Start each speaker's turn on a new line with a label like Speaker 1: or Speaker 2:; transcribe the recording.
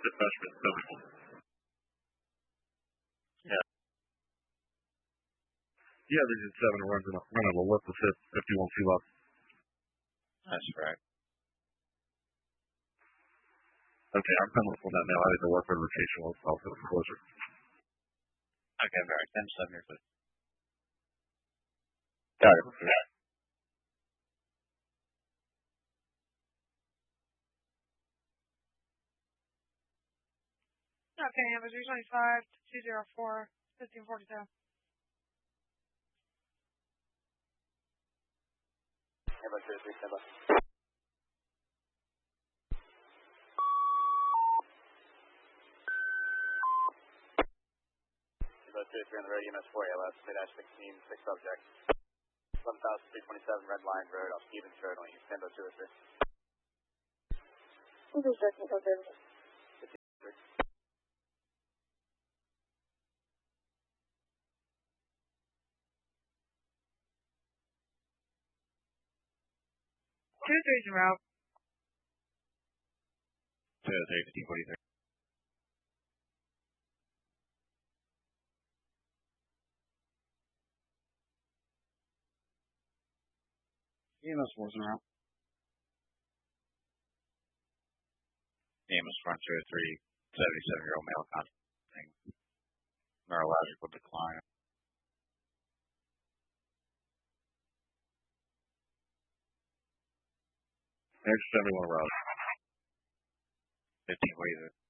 Speaker 1: Dispatchment 7. Yeah. Yeah, Region 7 runs in front of a left to 51 feet up.
Speaker 2: That's correct.
Speaker 1: Okay, I'm coming from that now. I had to work for the rotation while for the closure.
Speaker 2: Okay, very 10-7 here, please.
Speaker 1: Got it. Yeah.
Speaker 3: Okay, it was 325 to 204, 1542.
Speaker 4: About 237. About 2-3 on the road, EMS 4 ALS, mid-16, 6 subjects. 1,327 Red Line Road, off Stevens Road, on East 10-203.
Speaker 5: This is technical services.
Speaker 3: Two threes in route.
Speaker 2: 203, 1543.
Speaker 6: EMS 4's in route.
Speaker 2: EMS front 203, 77-year-old male contemplating neurological decline.
Speaker 1: Next 71 route.
Speaker 2: 1543.